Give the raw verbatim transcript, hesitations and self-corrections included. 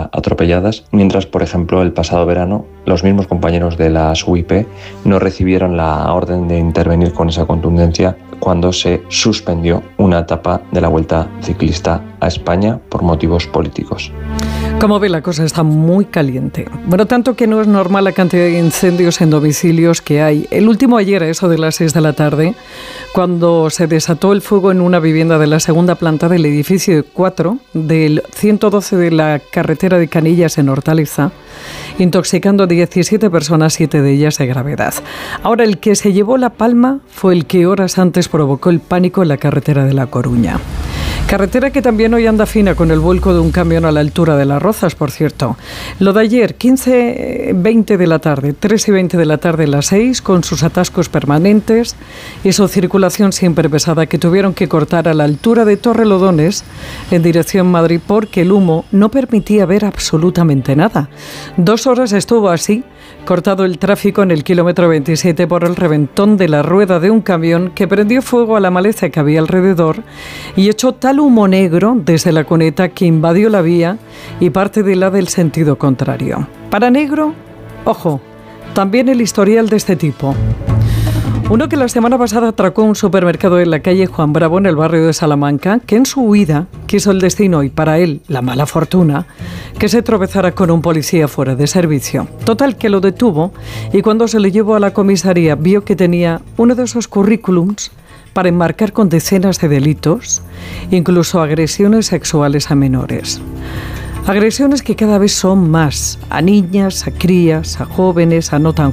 a, atropelladas, mientras, por ejemplo, el pasado verano los mismos compañeros de las U I P no recibieron la orden de intervenir con esa contundencia cuando se suspendió una etapa de la Vuelta Ciclista a España por motivos políticos. Como ve, la cosa está muy caliente. Bueno, tanto que no es normal la cantidad de incendios en domicilios que hay. El último ayer, a eso de las seis de la tarde, cuando se desató el fuego en una vivienda de la segunda planta del edificio cuatro del ciento doce de la carretera de Canillas en Hortaleza, intoxicando a diecisiete personas, siete de ellas de gravedad. Ahora, el que se llevó la palma fue el que horas antes provocó el pánico en la carretera de La Coruña. Carretera que también hoy anda fina con el vuelco de un camión a la altura de Las Rozas, por cierto. Lo de ayer, quince veinte de la tarde, tres y veinte de la tarde, las seis, con sus atascos permanentes y su circulación siempre pesada, que tuvieron que cortar a la altura de Torrelodones en dirección Madrid porque el humo no permitía ver absolutamente nada. Dos horas estuvo así, cortado el tráfico en el kilómetro veintisiete por el reventón de la rueda de un camión que prendió fuego a la maleza que había alrededor y echó tal humo negro desde la cuneta que invadió la vía y parte de la del sentido contrario. Para negro, ojo, también el historial de este tipo. Uno que la semana pasada atracó un supermercado en la calle Juan Bravo, en el barrio de Salamanca, que en su huida quiso el destino y para él la mala fortuna que se tropezara con un policía fuera de servicio. Total, que lo detuvo y cuando se le llevó a la comisaría vio que tenía uno de esos currículums para enmarcar con decenas de delitos, incluso agresiones sexuales a menores. Agresiones que cada vez son más, a niñas, a crías, a jóvenes, a no tan